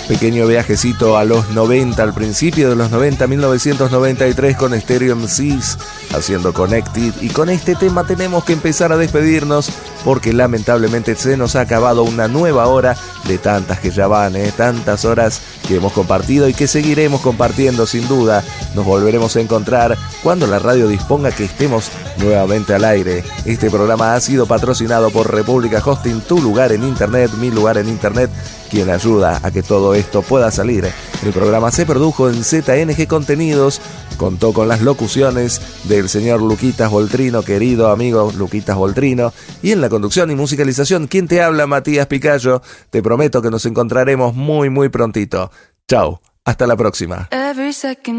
Pequeño viajecito a los 90, al principio de los 90, 1993, con Stereo MCs haciendo Connected. Y con este tema tenemos que empezar a despedirnos porque lamentablemente se nos ha acabado una nueva hora de tantas que ya van, tantas horas que hemos compartido y que seguiremos compartiendo sin duda. Nos volveremos a encontrar cuando la radio disponga que estemos nuevamente al aire. Este programa ha sido patrocinado por República Hosting, tu lugar en internet, mi lugar en internet, quien ayuda a que todo esto pueda salir. El programa se produjo en ZNG Contenidos, contó con las locuciones del señor Luquitas Voltrino, querido amigo Luquitas Voltrino, y en la conducción y musicalización, quien te habla, Matías Picayo. Te prometo que nos encontraremos muy prontito. Chau, hasta la próxima.